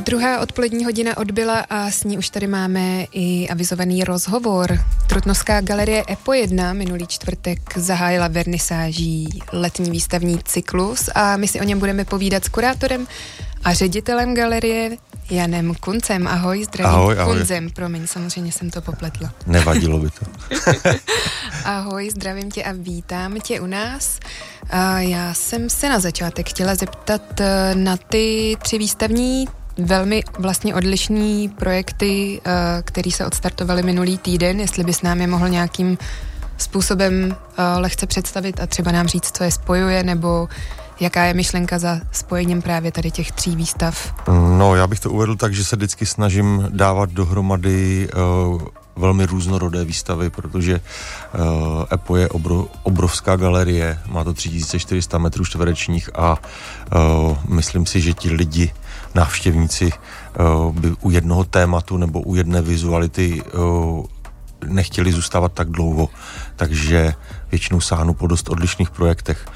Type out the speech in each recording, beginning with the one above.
Druhá odpolední hodina odbyla a s ní už tady máme i avizovaný rozhovor. Trutnovská galerie EPO 1 minulý čtvrtek zahájila vernisáží letní výstavní cyklus a my si o něm budeme povídat s kurátorem a ředitelem galerie Janem Kuncem. Ahoj, zdravím. Ahoj. Kunzem, promiň, samozřejmě jsem to popletla. Nevadilo by to. Ahoj, zdravím tě a vítám tě u nás. Já jsem se na začátek chtěla zeptat na ty 3 výstavní velmi vlastně odlišný projekty, které se odstartovaly minulý týden, jestli bys nám je mohl nějakým způsobem lehce představit a třeba nám říct, co je spojuje, nebo jaká je myšlenka za spojením právě tady těch 3 výstav? No, já bych to uvedl tak, že se vždycky snažím dávat dohromady velmi různorodé výstavy, protože EPO je obrovská galerie, má to 3400 metrů čtverečních a myslím si, že ti lidi, návštěvníci by u jednoho tématu nebo u jedné vizuality nechtěli zůstávat tak dlouho, takže většinou sáhnu po dost odlišných projektech.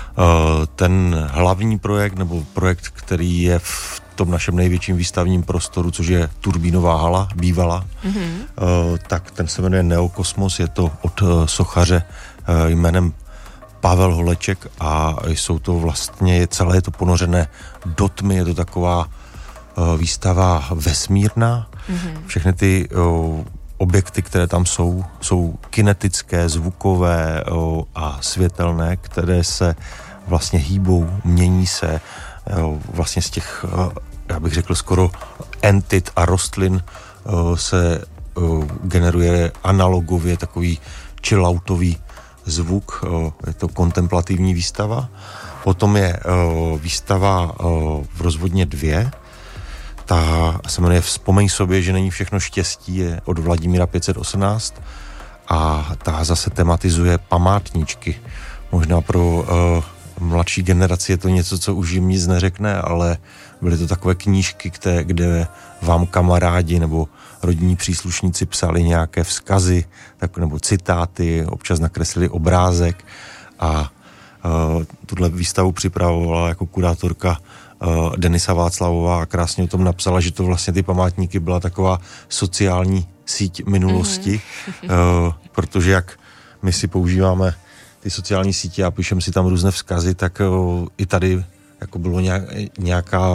Ten hlavní projekt, nebo projekt, který je v tom našem největším výstavním prostoru, což je turbínová hala, bývalá, tak ten se jmenuje Neokosmos, je to od sochaře jménem Pavel Holeček a jsou to vlastně, celé je to ponořené do tmy, je to taková výstava vesmírná. Všechny ty objekty, které tam jsou kinetické, zvukové a světelné, které se vlastně hýbou, mění se vlastně z těch, já bych řekl, skoro entit a rostlin se generuje analogově takový chilloutový zvuk, je to kontemplativní výstava. Potom je výstava v Rozvodně 2, ta se jmenuje Vzpomeň sobě, že není všechno štěstí, je od Vladimíra 518 a ta zase tematizuje památníčky. Možná pro mladší generaci je to něco, co už jim nic neřekne, ale byly to takové knížky, kde vám kamarádi nebo rodinní příslušníci psali nějaké vzkazy nebo citáty, občas nakreslili obrázek a tuhle výstavu připravovala jako kurátorka Denisa Václavová a krásně o tom napsala, že to vlastně ty památníky byla taková sociální síť minulosti, protože jak my si používáme ty sociální sítě a píšeme si tam různé vzkazy, tak i tady jako bylo nějaká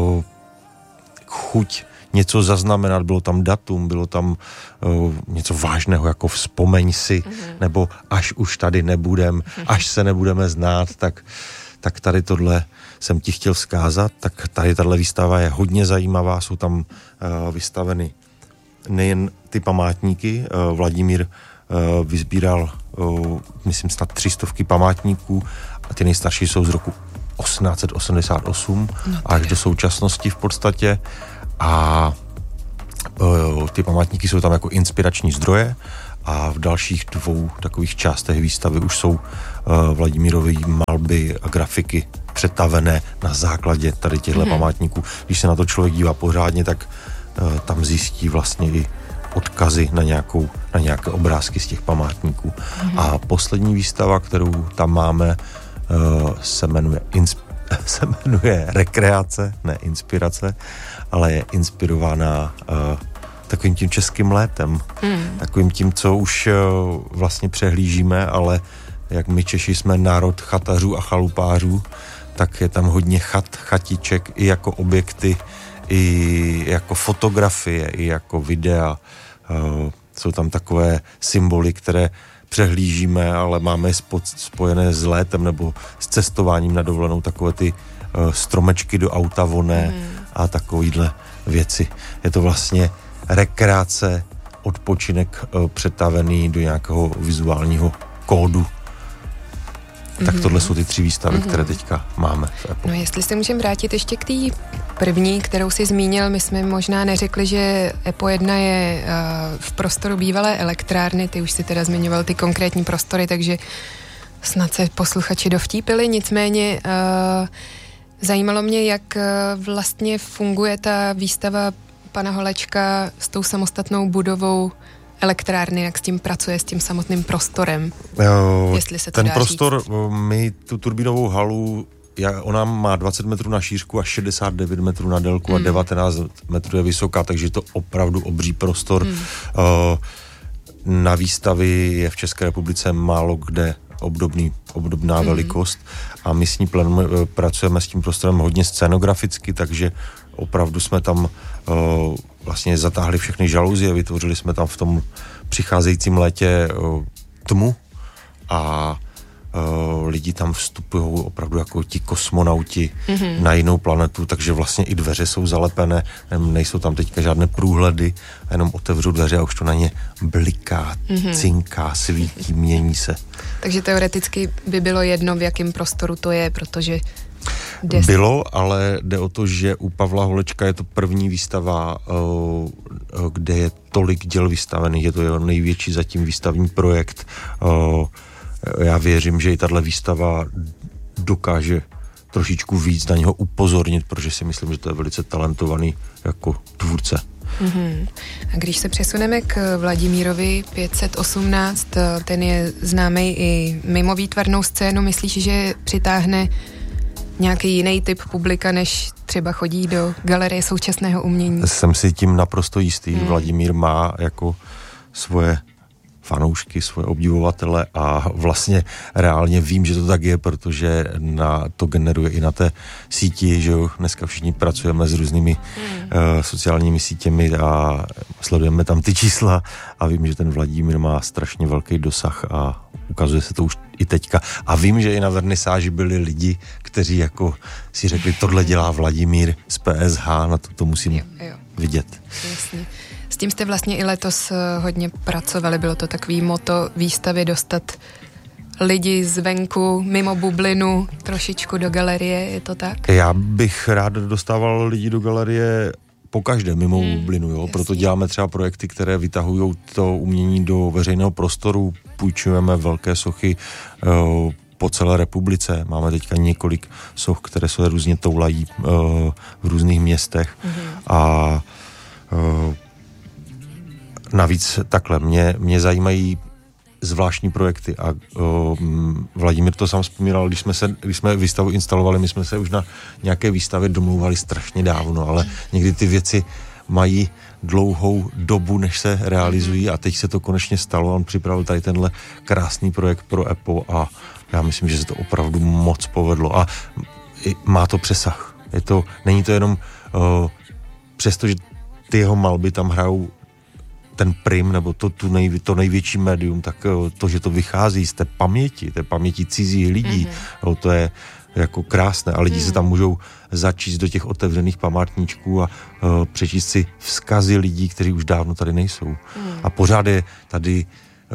chuť něco zaznamenat, bylo tam datum, bylo tam něco vážného, jako vzpomeň si, nebo až už tady nebudem, až se nebudeme znát, tak tady tohle jsem ti chtěl vzkázat, tak tady tahle výstava je hodně zajímavá, jsou tam vystaveny nejen ty památníky, Vladimír vysbíral, myslím, snad 300 památníků a ty nejstarší jsou z roku 1888 až do současnosti v podstatě a ty památníky jsou tam jako inspirační zdroje a v dalších 2 takových částech výstavy už jsou Vladimírovy malby a grafiky přetavené na základě tady těchto památníků. Když se na to člověk dívá pořádně, tak tam zjistí vlastně i odkazy na nějaké obrázky z těch památníků. A poslední výstava, kterou tam máme, se jmenuje Rekreace, ne Inspirace, ale je inspirovaná takovým tím českým létem. Takovým tím, co už vlastně přehlížíme, ale jak my Češi jsme národ chatařů a chalupářů, tak je tam hodně chatiček i jako objekty, i jako fotografie, i jako videa. Jsou tam takové symboly, které přehlížíme, ale máme je spojené s létem nebo s cestováním na dovolenou, takové ty stromečky do auta voné a takovýhle věci. Je to vlastně rekreace, odpočinek přetavený do nějakého vizuálního kódu. Tak tohle jsou ty 3 výstavy, které teďka máme v EPO. No jestli se můžeme vrátit ještě k té první, kterou jsi zmínil, my jsme možná neřekli, že EPO 1 je v prostoru bývalé elektrárny, ty už si teda zmiňoval ty konkrétní prostory, takže snad se posluchači dovtípili, nicméně zajímalo mě, jak vlastně funguje ta výstava pana Holečka s tou samostatnou budovou elektrárny, jak s tím pracuje, s tím samotným prostorem. Jestli se to ten dá prostor, říct. My tu turbínovou halu ona má 20 metrů na šířku a 69 metrů na délku a 19 metrů je vysoká, takže je to opravdu obří prostor. Na výstavy je v České republice málo kde obdobná velikost a my s ní pracujeme s tím prostorem hodně scénograficky, takže opravdu jsme tam vlastně zatáhli všechny žaluzie, vytvořili jsme tam v tom přicházejícím létě tmu a lidi tam vstupují opravdu jako ti kosmonauti na jinou planetu, takže vlastně i dveře jsou zalepené, nejsou tam teďka žádné průhledy, jenom otevřu dveře a už to na ně bliká, cinká, svítí, mění se. Takže teoreticky by bylo jedno, v jakém prostoru to je, protože bylo, ale jde o to, že u Pavla Holečka je to první výstava, kde je tolik děl vystavených, je to jeho největší zatím výstavní projekt. Já věřím, že i tato výstava dokáže trošičku víc na něho upozornit, protože si myslím, že to je velice talentovaný jako tvůrce. A když se přesuneme k Vladimírovi 518, ten je známý i mimo výtvarnou scénu, myslíš, že přitáhne nějaký jiný typ publika, než třeba chodí do galerie současného umění? Jsem si tím naprosto jistý. Vladimír má jako svoje fanoušky, svoje obdivovatele a vlastně reálně vím, že to tak je, protože to generuje i na té síti, že jo, dneska všichni pracujeme s různými sociálními sítěmi a sledujeme tam ty čísla a vím, že ten Vladimír má strašně velký dosah a ukazuje se to už i teďka. A vím, že i na vernisáži byli lidi, kteří jako si řekli, tohle dělá Vladimír z PSH, na to musím vidět. Jasně. S tím jste vlastně i letos hodně pracovali, bylo to takový motto výstavy dostat lidi zvenku, mimo bublinu, trošičku do galerie, je to tak? Já bych rád dostával lidi do galerie pokaždé mimo bublinu, jo? Proto děláme třeba projekty, které vytahují to umění do veřejného prostoru, půjčujeme velké sochy po celé republice, máme teďka několik soch, které se různě toulají v různých městech a navíc takhle, mě zajímají zvláštní projekty a Vladimír to sám vzpomínal, když jsme výstavu instalovali, my jsme se už na nějaké výstavě domlouvali strašně dávno, ale někdy ty věci mají dlouhou dobu, než se realizují a teď se to konečně stalo. On připravil tady tenhle krásný projekt pro EPO a já myslím, že se to opravdu moc povedlo a má to přesah. Není to jenom přestože ty jeho malby tam hrajou ten prim, nebo to největší médium, tak to, že to vychází z té paměti cizích lidí, to je jako krásné a lidi se tam můžou začíst do těch otevřených památníčků a přečíst si vzkazy lidí, kteří už dávno tady nejsou. A pořád je tady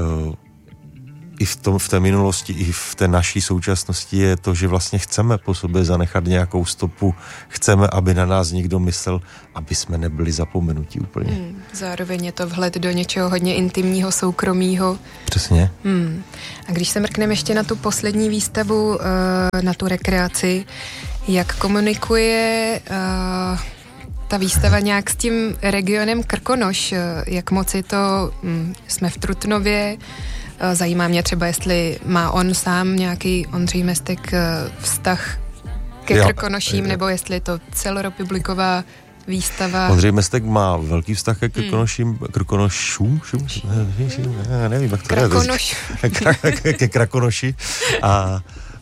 i v té minulosti, i v té naší současnosti je to, že vlastně chceme po sobě zanechat nějakou stopu, chceme, aby na nás někdo myslel, aby jsme nebyli zapomenutí úplně. Zároveň je to vhled do něčeho hodně intimního, soukromého. Přesně. A když se mrkneme ještě na tu poslední výstavu, na tu rekreaci, jak komunikuje ta výstava nějak s tím regionem Krkonoš, jak moc je to, jsme v Trutnově, zajímá mě třeba, jestli má on sám nějaký Ondřej Mestek vztah ke Krkonoším, nebo jestli je to celorepubliková výstava. Ondřej Mestek má velký vztah ke Krkonošům, nevím, jak to je. Ke Krakonoši a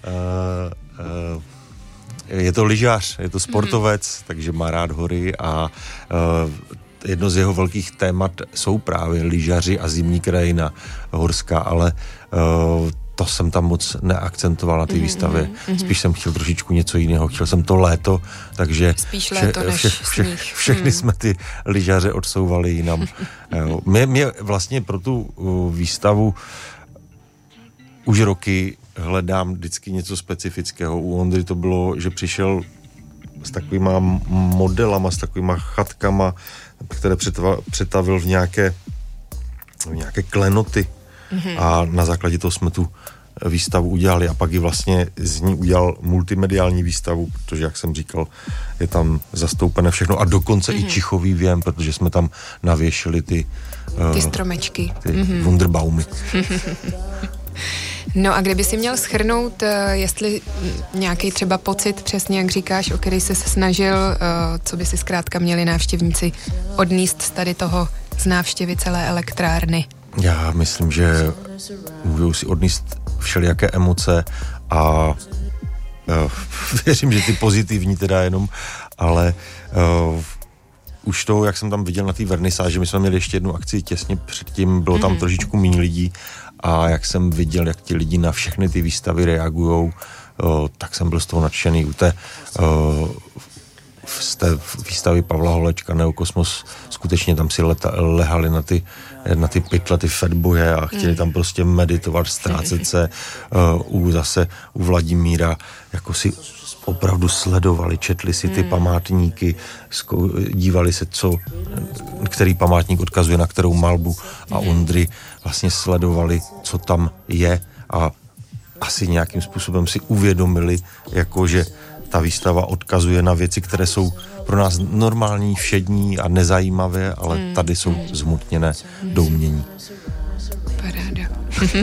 je to lyžař, je to sportovec, takže má rád hory a jedno z jeho velkých témat jsou právě lyžaři a zimní krajina horská, ale to jsem tam moc neakcentoval na té výstavě. Spíš jsem chtěl trošičku něco jiného. Chtěl jsem to léto, takže spíš léto než sníh. Všechny jsme ty lyžaře odsouvali jinam. Mě vlastně pro tu výstavu už roky hledám vždycky něco specifického. U Ondry to bylo, že přišel s takovýma modelama, s takovýma chatkama, které přetavil v nějaké klenoty a na základě toho jsme tu výstavu udělali a pak ji vlastně z ní udělal multimediální výstavu, protože, jak jsem říkal, je tam zastoupené všechno a dokonce i čichový věm, protože jsme tam navěšili ty stromečky. Ty Wunderbaumy. No a kdyby si měl shrnout, jestli nějaký třeba pocit, přesně jak říkáš, o který jsi se snažil, co by si zkrátka měli návštěvníci odníst z tady toho, z návštěvy celé elektrárny? Já myslím, že můžou si odníst všelijaké emoce a věřím, že ty pozitivní teda jenom, ale už to, jak jsem tam viděl na té vernisáži, my jsme měli ještě jednu akci těsně předtím, bylo tam trošičku méně lidí a jak jsem viděl, jak ti lidi na všechny ty výstavy reagujou, tak jsem byl z toho nadšený. Z té výstavy Pavla Holečka Neokosmos skutečně tam si lehali na ty pytle, ty fatboje a chtěli tam prostě meditovat, ztrácet se. Zase u Vladimíra jako si opravdu sledovali, četli si ty památníky, dívali se, který památník odkazuje na kterou malbu a Ondry vlastně sledovali, co tam je a asi nějakým způsobem si uvědomili, jakože ta výstava odkazuje na věci, které jsou pro nás normální, všední a nezajímavé, ale tady jsou zhmotněné do umění. Paráda.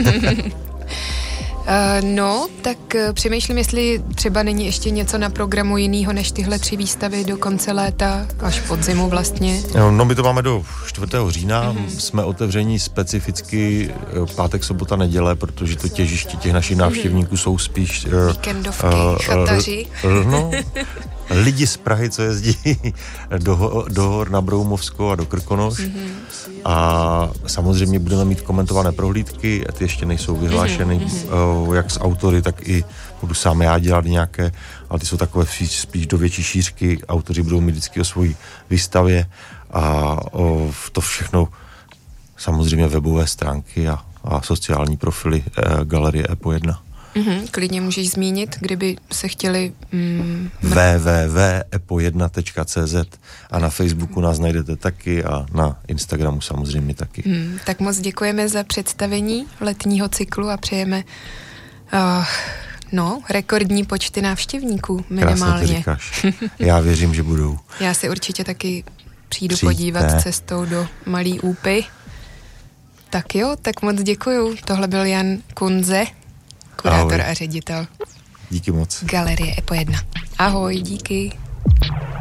No, tak přemýšlím, jestli třeba není ještě něco na programu jinýho než tyhle 3 výstavy do konce léta, až podzimu vlastně. No, my to máme do 4. října, jsme otevření specificky pátek, sobota, neděle, protože to těžiště těch našich návštěvníků jsou spíš víkendovky, chataři. Lidi z Prahy, co jezdí do hor na Broumovsko a do Krkonoš. A samozřejmě budeme mít komentované prohlídky, ty ještě nejsou vyhlášeny, jak s autory, tak i budu sám já dělat nějaké, ale ty jsou takové spíš do větší šířky, autoři budou mít vždycky o svojí výstavě a to všechno samozřejmě webové stránky a sociální profily galerie EPO1. Klidně můžeš zmínit, kdyby se chtěli... www.epo1.cz a na Facebooku nás najdete taky a na Instagramu samozřejmě taky. Tak moc děkujeme za představení letního cyklu a přejeme rekordní počty návštěvníků minimálně. Krásně to říkáš. Já věřím, že budou. Já si určitě taky přijdu podívat cestou do Malý Úpy. Tak jo, tak moc děkuju. Tohle byl Jan Kunze, kurátor a ředitel. Díky moc. Galerie EPO1. Ahoj, díky.